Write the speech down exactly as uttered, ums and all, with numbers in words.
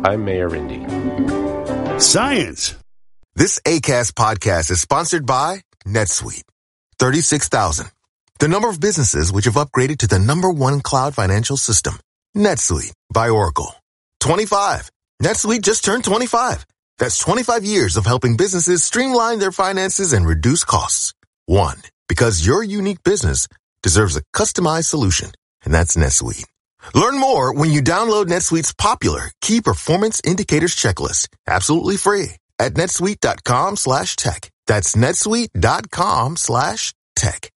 I'm Mayor Rindy. Science. This Acast podcast is sponsored by NetSuite. thirty-six thousand. The number of businesses which have upgraded to the number one cloud financial system. NetSuite by Oracle. twenty-five. NetSuite just turned twenty-five. That's twenty-five years of helping businesses streamline their finances and reduce costs. One, because your unique business deserves a customized solution, and that's NetSuite. Learn more when you download NetSuite's popular Key Performance Indicators checklist, absolutely free, at netsuite.com slash tech. That's netsuite.com slash tech.